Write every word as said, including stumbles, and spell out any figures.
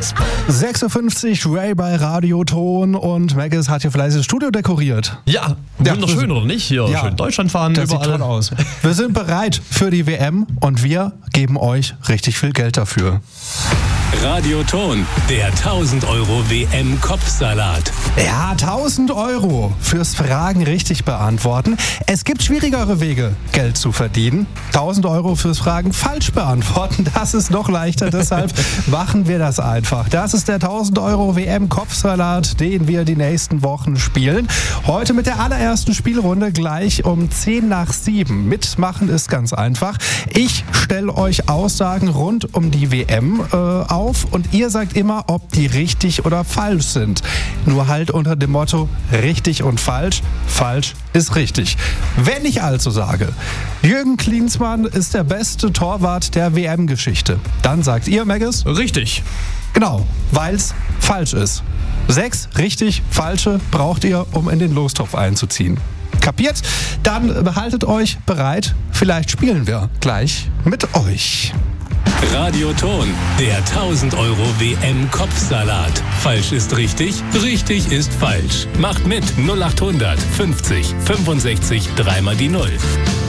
sechs Uhr fünfzig, Ray bei Radioton und Maggis hat hier fleißig das Studio dekoriert. Ja, wunderschön, ja, oder nicht? Hier ja, schön Deutschland fahren, das überall. Sieht toll aus. Wir sind bereit für die W M und wir geben euch richtig viel Geld dafür. Radioton, der tausend Euro W M-Kopfsalat. Ja, tausend Euro fürs Fragen richtig beantworten. Es gibt schwierigere Wege, Geld zu verdienen. tausend Euro fürs Fragen falsch beantworten, das ist noch leichter. Deshalb machen wir das einfach. Das ist der tausend Euro W M-Kopfsalat, den wir die nächsten Wochen spielen. Heute mit der allerersten Spielrunde gleich um zehn nach sieben. Mitmachen ist ganz einfach. Ich stelle euch Aussagen rund um die W M äh, auf und ihr sagt immer, ob die richtig oder falsch sind. Nur halt unter dem Motto richtig und falsch. Falsch ist richtig. Wenn ich also sage, Jürgen Klinsmann ist der beste Torwart der W M-Geschichte, dann sagt ihr, Maggis? Richtig. Genau, weil es falsch ist. Sechs richtig falsche braucht ihr, um in den Lostopf einzuziehen. Kapiert? Dann behaltet euch bereit. Vielleicht spielen wir gleich mit euch. Radioton, der tausend Euro W M-Kopfsalat. Falsch ist richtig, richtig ist falsch. Macht mit null acht hundert fünfzig fünfundsechzig dreimal die Null.